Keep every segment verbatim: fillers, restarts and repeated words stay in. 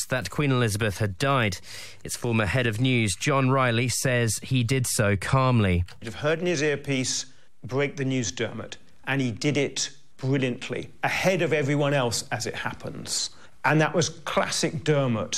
that Queen Elizabeth had died. Its former head of news, John Riley, says he did so calmly. You'd have heard in his earpiece, "Break the news, Dermot," and he did it brilliantly, ahead of everyone else as it happens. And that was classic Dermot.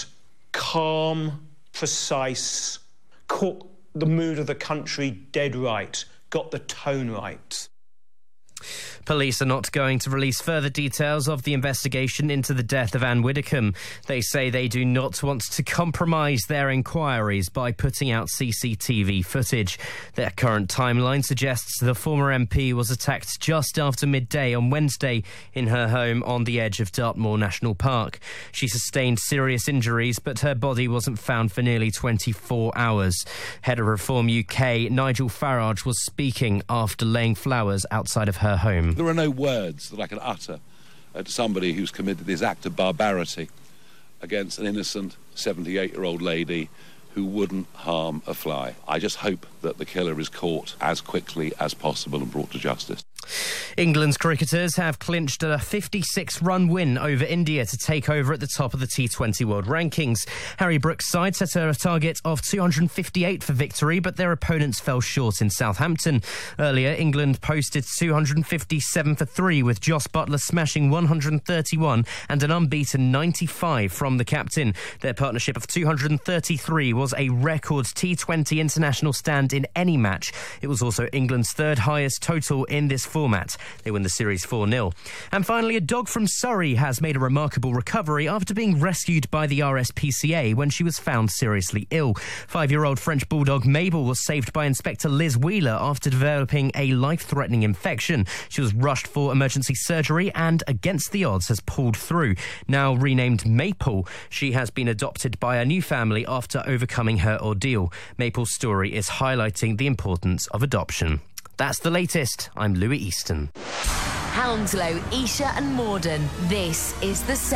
Calm, precise, caught the mood of the country dead right, got the tone right. Police are not going to release further details of the investigation into the death of Anne Widdecombe. They say they do not want to compromise their inquiries by putting out C C T V footage. Their current timeline suggests the former M P was attacked just after midday on Wednesday in her home on the edge of Dartmoor National Park. She sustained serious injuries, but her body wasn't found for nearly twenty-four hours. Head of Reform U K, Nigel Farage, was speaking after laying flowers outside of her home. There are no words that I can utter uh, to somebody who's committed this act of barbarity against an innocent seventy-eight-year-old lady who wouldn't harm a fly. I just hope that the killer is caught as quickly as possible and brought to justice. England's cricketers have clinched a fifty-six run win over India to take over at the top of the T twenty World Rankings. Harry Brooks' side set a target of two hundred fifty-eight for victory, but their opponents fell short in Southampton. Earlier, England posted two hundred fifty-seven for three, with Jos Buttler smashing one hundred thirty-one and an unbeaten ninety-five from the captain. Their partnership of two hundred thirty-three was a record T twenty international stand in any match. It was also England's third highest total in this format. They win the series four nil. And finally, a dog from Surrey has made a remarkable recovery after being rescued by the R S P C A when she was found seriously ill. Five-year-old French bulldog Mabel was saved by Inspector Liz Wheeler after developing a life-threatening infection. She was rushed for emergency surgery and, against the odds, has pulled through. Now renamed Maple, she has been adopted by a new family after overcoming her ordeal. Maple's story is highlighting the importance of adoption. That's the latest. I'm Louis Easton. Hounslow, Esher and Morden. This is The